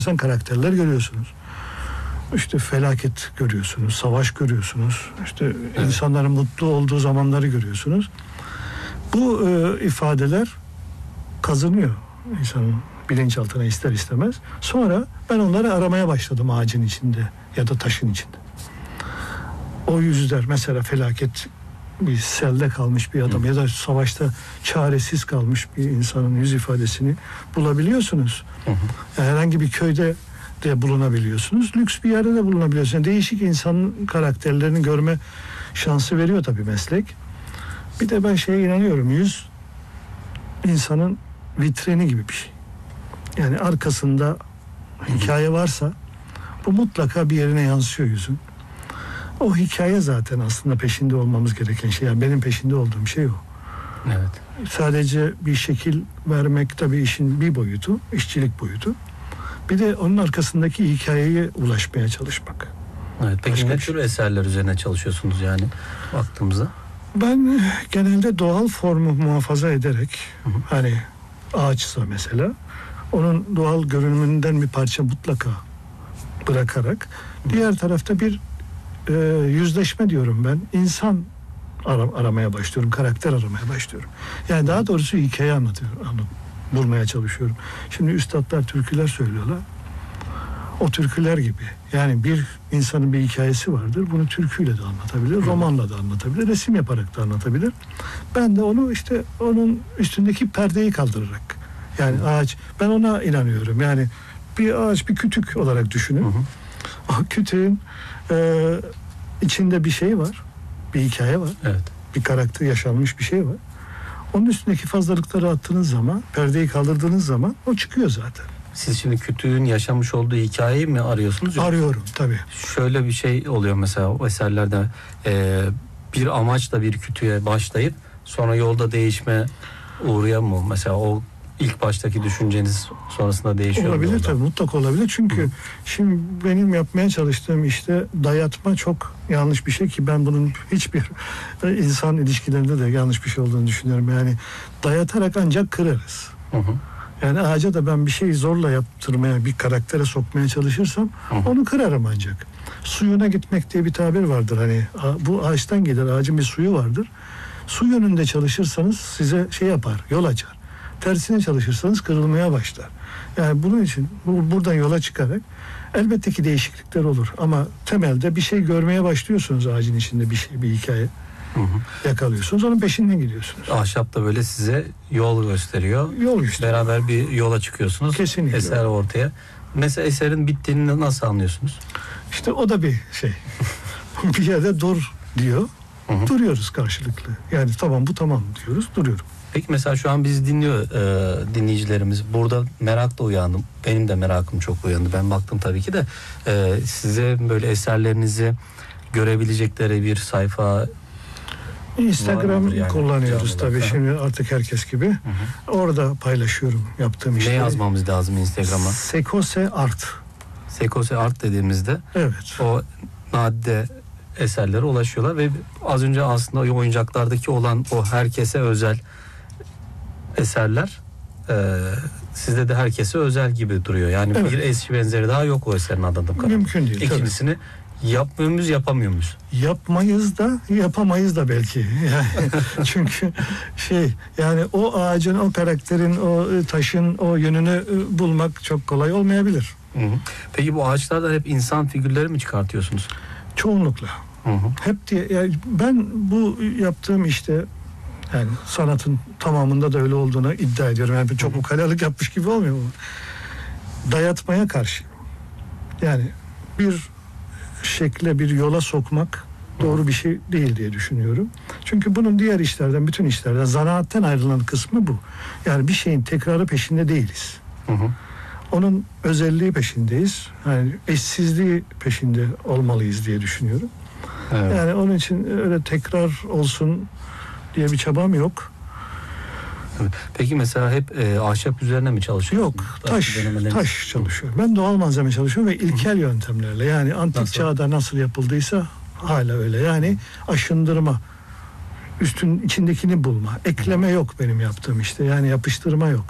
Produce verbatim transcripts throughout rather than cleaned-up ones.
enteresan karakterler görüyorsunuz. İşte felaket görüyorsunuz, savaş görüyorsunuz, işte evet. insanların mutlu olduğu zamanları görüyorsunuz. Bu e, ifadeler kazınıyor insanın bilinçaltına ister istemez. Sonra ben onları aramaya başladım ağacın içinde ya da taşın içinde. O yüzler mesela felaket, bir selde kalmış bir adam Hı. ya da savaşta çaresiz kalmış bir insanın yüz ifadesini bulabiliyorsunuz. Hı hı. Yani herhangi bir köyde de bulunabiliyorsunuz. Lüks bir yerde de bulunabiliyorsunuz. Yani değişik insan karakterlerini görme şansı veriyor tabii meslek. Bir de ben şeye inanıyorum. Yüz insanın vitrini gibi bir şey. Yani arkasında hikaye varsa bu mutlaka bir yerine yansıyor yüzün. O hikaye zaten aslında peşinde olmamız gereken şey. Yani benim peşinde olduğum şey o. Evet. Sadece bir şekil vermek tabii işin bir boyutu, işçilik boyutu. Bir de onun arkasındaki hikayeye ulaşmaya çalışmak. Evet. Peki Başka ne tür şey. eserler üzerine çalışıyorsunuz yani baktığımızda? Ben genelde doğal formu muhafaza ederek, hı hı. hani ağaçsa mesela, onun doğal görünümünden bir parça mutlaka bırakarak, hı. diğer tarafta bir e, yüzleşme diyorum ben. İnsan ara, aramaya başlıyorum, karakter aramaya başlıyorum. Yani daha doğrusu hikaye anlatıyorum, anlatıyorum. Bulmaya çalışıyorum. Şimdi üstadlar türküler söylüyorlar. O türküler gibi. Yani bir insanın bir hikayesi vardır. Bunu türküyle de anlatabilir, romanla da anlatabilir, resim yaparak da anlatabilir. Ben de onu işte onun üstündeki perdeyi kaldırarak. Yani ağaç, ben ona inanıyorum. Yani bir ağaç bir kütük olarak düşünün. Hı hı. O kütüğün e, içinde bir şey var. Bir hikaye var. Evet. Bir karakter, yaşanmış bir şey var. Onun üstündeki fazlalıkları attığınız zaman, perdeyi kaldırdığınız zaman o çıkıyor zaten. Siz şimdi kütüğün yaşamış olduğu hikayeyi mi arıyorsunuz? Arıyorum tabii. Şöyle bir şey oluyor mesela o eserlerde, e, bir amaçla bir kütüğe başlayıp sonra yolda değişme uğrayan mı? Mesela o ilk baştaki düşünceniz sonrasında değişiyor mu? Olabilir tabii, mutlaka olabilir. Çünkü Hı. şimdi benim yapmaya çalıştığım işte dayatma çok yanlış bir şey ki ben bunun hiçbir insan ilişkilerinde de yanlış bir şey olduğunu düşünüyorum. Yani dayatarak ancak kırarız. Hı hı. Yani ağaca da ben bir şeyi zorla yaptırmaya, bir karaktere sokmaya çalışırsam Hı. onu kırarım ancak. Suyuna gitmek diye bir tabir vardır. Hani bu ağaçtan gelir, ağacın bir suyu vardır. Su yönünde çalışırsanız size şey yapar, yol açar. Tersine çalışırsanız kırılmaya başlar. Yani bunun için bu, buradan yola çıkarak elbette ki değişiklikler olur. Ama temelde bir şey görmeye başlıyorsunuz ağacın içinde, bir şey, bir hikaye. Hı hı. Yakalıyorsunuz, onun peşinden gidiyorsunuz. Ahşap da böyle size yol gösteriyor. Yol gösteriyor. Beraber bir yola çıkıyorsunuz. Kesinlikle. Eser ortaya. Mesela eserin bittiğini nasıl anlıyorsunuz? İşte o da bir şey. Bir yerde dur diyor. Hı hı. Duruyoruz karşılıklı. Yani tamam bu tamam diyoruz, duruyorum. Peki mesela şu an biz dinliyor e, dinleyicilerimiz. Burada merak da uyandım. Benim de merakım çok uyandı. Ben baktım tabii ki de e, size böyle eserlerinizi görebilecekleri bir sayfa, Instagram yani kullanıyoruz tabii olarak. Şimdi artık herkes gibi. Hı hı. Orada paylaşıyorum yaptığım işleri. Ne yazmamız lazım Instagram'a? Sekose Art. Sekose Art dediğimizde evet. o nadide eserlere ulaşıyorlar ve az önce aslında oyuncaklardaki olan o herkese özel eserler e, sizde de herkese özel gibi duruyor. Yani evet. bir eski benzeri daha yok o eserin anladığım kadarıyla. Mümkün değil. İkincisini tabii. yapmıyor muyuz, yapamıyor muyuz? Yapmayız da yapamayız da belki. Yani çünkü şey yani o ağacın, o karakterin, o taşın o yönünü bulmak çok kolay olmayabilir. Hı hı. Peki bu ağaçlardan hep insan figürleri mi çıkartıyorsunuz? Çoğunlukla. Hı hı. Hep diye yani ben bu yaptığım işte yani sanatın tamamında da öyle olduğunu iddia ediyorum. Yani çok ukalalık yapmış gibi olmuyor mu? Dayatmaya karşı. Yani bir şekle, bir yola sokmak doğru bir şey değil diye düşünüyorum. Çünkü bunun diğer işlerden, bütün işlerden, zanaatten ayrılan kısmı bu. Yani bir şeyin tekrarı peşinde değiliz. Hı hı. Onun özelliği peşindeyiz. Yani eşsizliği peşinde olmalıyız diye düşünüyorum. Evet. Yani onun için öyle tekrar olsun diye bir çabam yok. Evet. Peki mesela hep e, ahşap üzerine mi çalışıyorsunuz? Yok, taş, taş, taş çalışıyorum. Ben doğal malzeme çalışıyorum ve ilkel Hı. yöntemlerle. Yani antik nasıl? Çağda nasıl yapıldıysa hala öyle. Yani aşındırma, üstün içindekini bulma, ekleme Hı. yok benim yaptığım işte. Yani yapıştırma yok.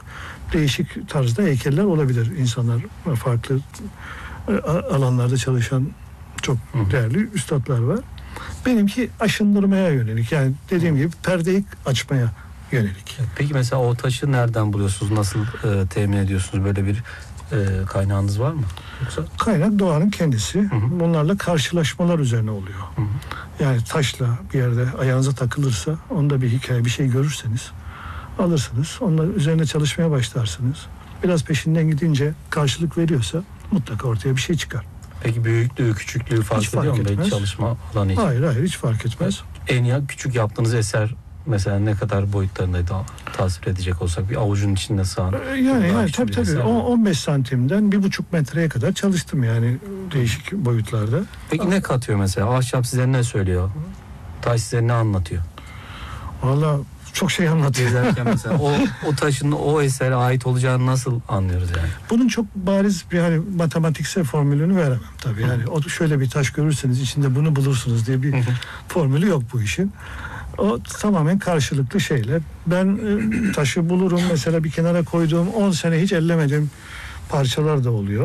değişik tarzda heykeller olabilir. İnsanlar farklı e, alanlarda çalışan çok değerli üstadlar var. Benimki aşındırmaya yönelik. Yani dediğim gibi perdeyi açmaya yönelik. Peki mesela o taşı nereden buluyorsunuz? Nasıl e, temin ediyorsunuz? Böyle bir e, kaynağınız var mı? Yoksa? Kaynak doğanın kendisi. Hı hı. Bunlarla karşılaşmalar üzerine oluyor. Hı hı. Yani taşla bir yerde ayağınıza takılırsa, onda bir hikaye, bir şey görürseniz alırsınız. Onunla üzerine çalışmaya başlarsınız. Biraz peşinden gidince karşılık veriyorsa mutlaka ortaya bir şey çıkar. Peki büyüklüğü, küçüklüğü fark Hiç ediyor fark mu? Belki etmez. çalışma alanı için. Hayır hayır hiç fark etmez. En ya küçük yaptığınız eser mesela ne kadar boyutlarındaydı tasvir edecek olsak, bir avucun içinde sığan. Ee, Yani, daha yani küçük tabii bir tabii eser mi? on- on beş santimden bir buçuk metreye kadar çalıştım yani değişik boyutlarda. Peki ne katıyor mesela? Ahşap size ne söylüyor? Taş size ne anlatıyor? Valla çok şey anlatıyor. Gezerken mesela o, o taşın o esere ait olacağını nasıl anlıyoruz yani? Bunun çok bariz bir hani matematiksel formülünü veremem tabii. Yani o şöyle bir taş görürseniz içinde bunu bulursunuz diye bir formülü yok bu işin. O tamamen karşılıklı şeyler. Ben e, taşı bulurum mesela bir kenara koyduğum on sene hiç ellemediğim parçalar da oluyor.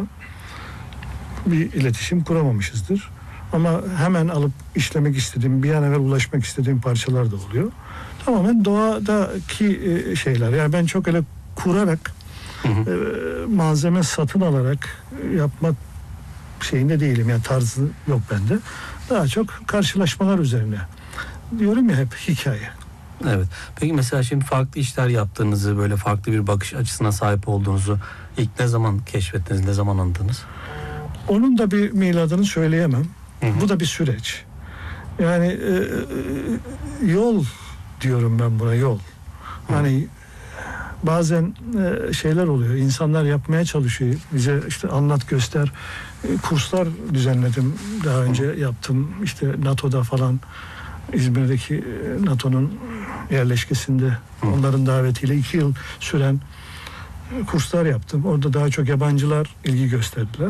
Bir iletişim kuramamışızdır. Ama hemen alıp işlemek istediğim, bir an evvel ulaşmak istediğim parçalar da oluyor. Tamamen doğadaki e, şeyler. Yani ben çok öyle kurarak Hı hı. e, malzeme satın alarak yapmak şeyinde değilim. Yani tarzı yok bende. Daha çok karşılaşmalar üzerine. Diyorum ya hep hikaye. Evet. Peki mesela şimdi farklı işler yaptığınızı, böyle farklı bir bakış açısına sahip olduğunuzu ilk ne zaman keşfettiniz, ne zaman anladınız? Onun da bir miladını söyleyemem. Hı hı. Bu da bir süreç. Yani e, e, yol diyorum ben buna, yol. Hani bazen e, şeyler oluyor. İnsanlar yapmaya çalışıyor. Bize işte anlat göster. E, kurslar düzenledim. Daha önce yaptım. İşte NATO'da falan, İzmir'deki e, NATO'nun yerleşkesinde Hı. onların davetiyle iki yıl süren e, kurslar yaptım. Orada daha çok yabancılar ilgi gösterdiler.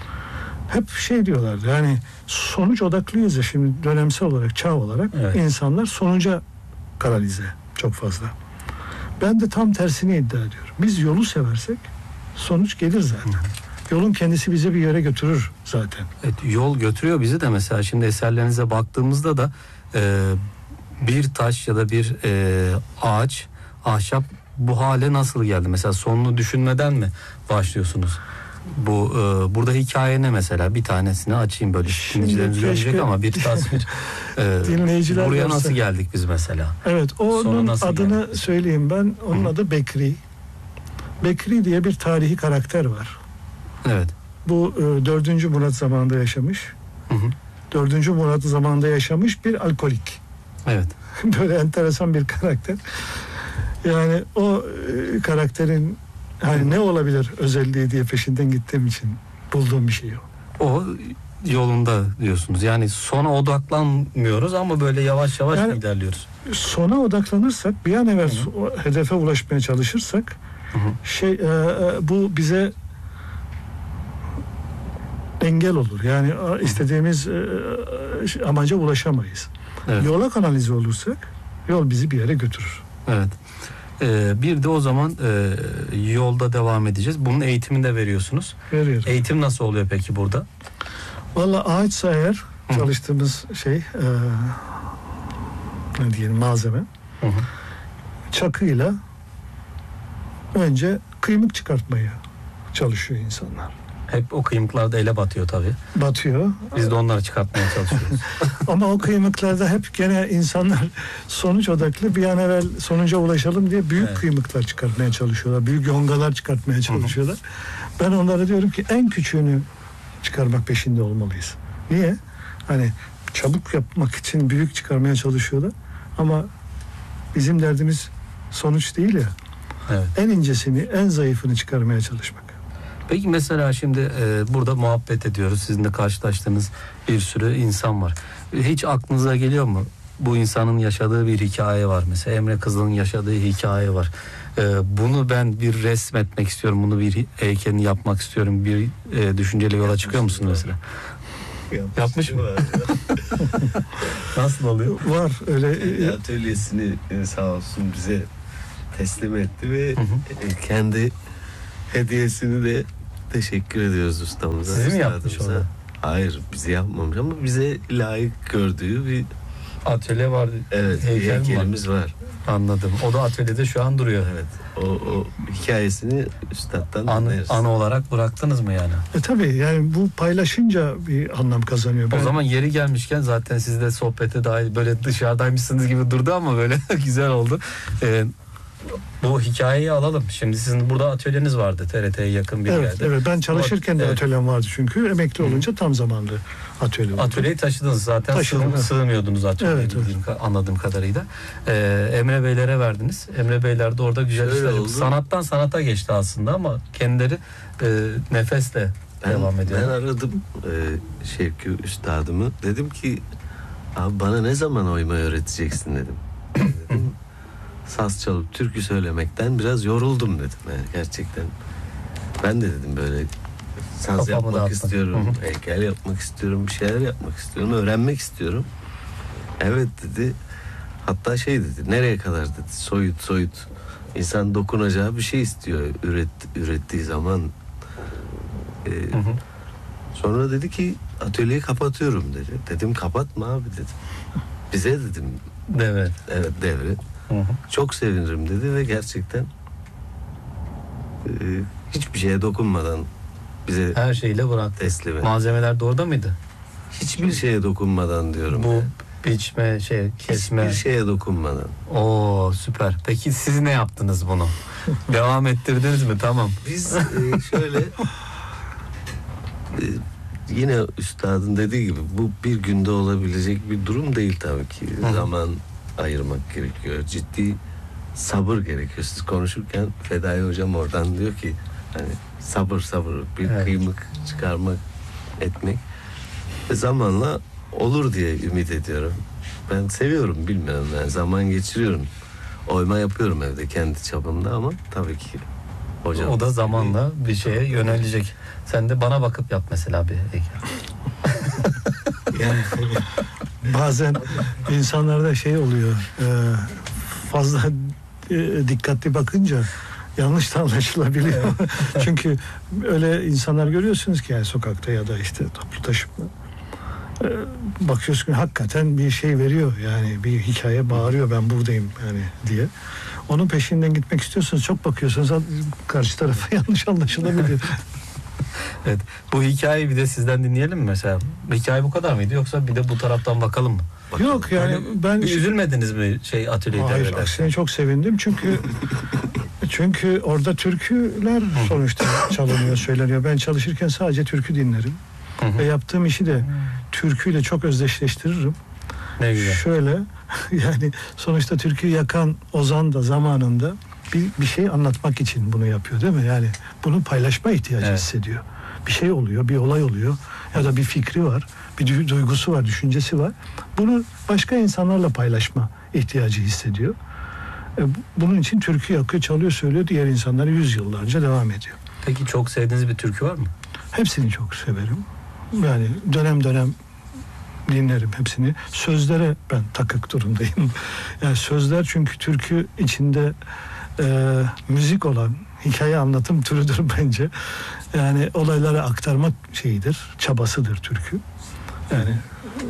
Hep şey diyorlardı, yani sonuç odaklıyız ya şimdi dönemsel olarak, çağ olarak Evet. insanlar sonuca kanalize çok fazla. Ben de tam tersini iddia ediyorum. Biz yolu seversek sonuç gelir zaten. Hı. Yolun kendisi bize bir yere götürür zaten. Evet, yol götürüyor bizi de. Mesela şimdi eserlerinize baktığımızda da e, bir taş ya da bir e, ağaç, ahşap bu hale nasıl geldi? Mesela sonunu düşünmeden mi başlıyorsunuz? Bu e, burada hikaye ne mesela? Bir tanesini açayım, böyle Şimdi dinleyicilerimiz keşke- görecek ama bir tasvir. E, Dinleyiciler buraya görse. nasıl geldik biz mesela? Evet, Sonra onun nasıl adını geldi? söyleyeyim ben. Onun Hı. adı Bekri. Bekri diye bir tarihi karakter var. Evet. Bu e, dördüncü Murat zamanında yaşamış. Hı hı. dördüncü Murat zamanında yaşamış bir alkolik. Evet. Böyle enteresan bir karakter. Yani o e, karakterin hani ne olabilir özelliği diye peşinden gittiğim için bulduğum bir şey o. O yolunda diyorsunuz. Yani sona odaklanmıyoruz ama böyle yavaş yavaş Yani- ilerliyoruz. Sona odaklanırsak, bir an evvel Hı hı. o hedefe ulaşmaya çalışırsak, Hı hı. şey e, e, bu bize engel olur. Yani a, istediğimiz e, e, amaca ulaşamayız. Evet. Yola kanalize olursak yol bizi bir yere götürür. Evet. Ee, bir de o zaman e, yolda devam edeceğiz. Bunun eğitimini de veriyorsunuz. Veriyorum. Eğitim nasıl oluyor peki burada? Valla ağaçsa eğer Hı. çalıştığımız şey e, ne diyelim malzeme, Hı hı. çakıyla önce kıymık çıkartmaya çalışıyor insanlar. Hep o kıymıklarda ele batıyor tabii. Batıyor. Biz de onları çıkartmaya çalışıyoruz. Ama o kıymıklarda hep gene insanlar sonuç odaklı, bir an evvel sonuca ulaşalım diye büyük Evet. kıymıklar çıkartmaya çalışıyorlar. Büyük yongalar çıkartmaya çalışıyorlar. Ben onlara diyorum ki en küçüğünü çıkarmak peşinde olmalıyız. Niye? Hani çabuk yapmak için büyük çıkarmaya çalışıyorlar. Ama bizim derdimiz sonuç değil ya. Evet. En incesini, en zayıfını çıkarmaya çalışmak. Peki mesela şimdi e, burada muhabbet ediyoruz. Sizin de karşılaştığınız bir sürü insan var. Hiç aklınıza geliyor mu? Bu insanın yaşadığı bir hikaye var. Mesela Emre Kızıl'ın yaşadığı hikaye var. E, bunu ben bir resmetmek istiyorum. Bunu bir heykelini yapmak istiyorum. Bir e, düşünceyle yola çıkıyor musun mesela? Yapmış mı? Var. Nasıl oluyor? Var öyle. Yani e, atölyesini e, sağ olsun bize teslim etti ve Hı hı. e, kendi hediyesini de teşekkür ediyoruz ustamıza. Sizi mi yapmış üstadımıza. orada? Hayır, bizi yapmamış ama bize layık gördüğü bir Atölye var. evet bir heykel mi var? heykelimiz var. Anladım. O da atölyede şu an duruyor. Evet. O, o hikayesini üstattan An, dinleriz. anı olarak bıraktınız mı yani? E tabii yani bu paylaşınca bir anlam kazanıyor. Ben, O zaman yeri gelmişken zaten siz de sohbete dahil böyle dışarıdaymışsınız gibi durdu ama böyle güzel oldu. Ee, bu hikayeyi alalım. Şimdi sizin burada atölyeniz vardı T R T'ye yakın bir evet, yerde. evet ben çalışırken de Evet. atölyem vardı çünkü emekli olunca tam zamanlı atölye oldu. Atölyeyi taşıdınız zaten. Taşıdım, Sığ, evet. sığmıyordunuz atölyeye Evet, bildiğim ka- anladığım kadarıyla. Ee, Emre Beylere verdiniz. Emre Beyler de orada güzel Şöyle işler yapıyor. oldu. Sanattan sanata geçti aslında ama kendileri e, nefesle Ben, devam ediyor. ben aradım e, Şevki üstadımı. Dedim ki abi bana ne zaman oyma öğreteceksin dedim. dedim saz çalıp türkü söylemekten biraz yoruldum dedim. Yani gerçekten ben de dedim böyle saz Kafamı yapmak dağıttım. istiyorum, Hı hı. heykel yapmak istiyorum, bir şeyler yapmak istiyorum, öğrenmek istiyorum. Evet dedi. Hatta şey dedi, nereye kadar dedi, soyut soyut. İnsan dokunacağı bir şey istiyor üret, ürettiği zaman. Ee, Hı hı. Sonra dedi ki atölyeyi kapatıyorum dedi. Dedim kapatma abi dedim. Bize dedim Evet. evet devri. Hı hı. Çok sevinirim dedi ve gerçekten e, hiçbir şeye dokunmadan bize Her şeyle bıraktı. teslim etti. Malzemeler de orada mıydı? Hiçbir şeye dokunmadan diyorum. Bu biçme, şey, kesme. Hiçbir şeye dokunmadan. Oo süper. Peki siz ne yaptınız bunu? Devam ettirdiniz mi? Tamam. Biz e, şöyle e, yine üstadın dediği gibi bu bir günde olabilecek bir durum değil tabii ki. Hı. Zaman ayırmak gerekiyor. Ciddi sabır gerekiyor. Siz konuşurken Fedai hocam oradan diyor ki hani sabır sabır bir Evet. kıymık çıkarmak etmek ve zamanla olur diye ümit ediyorum. Ben seviyorum bilmiyorum yani zaman geçiriyorum. Oyma yapıyorum evde kendi çapımda ama tabii ki hocam. O da zamanla bir şeye yönelecek. Sen de bana bakıp yap mesela bir heykel. Yani bazen insanlarda şey oluyor, e, fazla e, dikkatli bakınca yanlış da anlaşılabiliyor. Çünkü öyle insanlar görüyorsunuz ki yani sokakta ya da işte toplu taşıma. E, bakıyorsun ki hakikaten bir şey veriyor yani bir hikaye bağırıyor ben buradayım yani diye. Onun peşinden gitmek istiyorsunuz çok bakıyorsunuz karşı tarafa yanlış anlaşılabiliyor. Evet. Bu hikayeyi bir de sizden dinleyelim mi mesela? Hikaye bu kadar mıydı yoksa bir de bu taraftan bakalım mı? Yok yani ben Bir üzülmediniz mi şey atölyeyi hayır devrederken? aksine çok sevindim çünkü çünkü orada türküler sonuçta çalınıyor söyleniyor. Ben çalışırken sadece türkü dinlerim Hı hı. ve yaptığım işi de türküyle çok özdeşleştiririm. Ne güzel. Şöyle yani sonuçta türküyü yakan Ozan da zamanında bir, bir şey anlatmak için bunu yapıyor değil mi? Yani bunu paylaşma ihtiyacı Evet. hissediyor. Bir şey oluyor, bir olay oluyor ya da bir fikri var, bir du- duygusu var, düşüncesi var. Bunu başka insanlarla paylaşma ihtiyacı hissediyor. E, bu- bunun için türkü yakıyor, çalıyor, söylüyor. Diğer insanlara yüzyıllarca devam ediyor. Peki çok sevdiğiniz bir türkü var mı? Hepsini çok severim. Yani dönem dönem dinlerim hepsini. Sözlere ben takık durumdayım. Yani sözler çünkü türkü içinde e, müzik olan hikaye anlatım türüdür bence. Yani olayları aktarmak şeyidir, çabasıdır türkü. Yani e,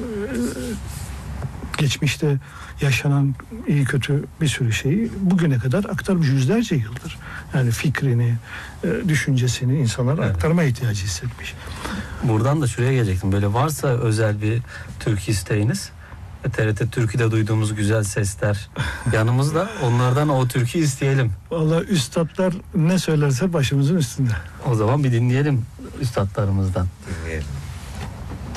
geçmişte yaşanan iyi kötü bir sürü şeyi bugüne kadar aktarmış yüzlerce yıldır. Yani fikrini, e, düşüncesini insanlara Evet. aktarma ihtiyacı hissetmiş. Buradan da şuraya gelecektim. Böyle varsa özel bir türkü isteğiniz. T R T Türkü'de duyduğumuz güzel sesler yanımızda. Onlardan o türkü isteyelim. Vallahi üstadlar ne söylerse başımızın üstünde. O zaman bir dinleyelim üstadlarımızdan. Dinleyelim.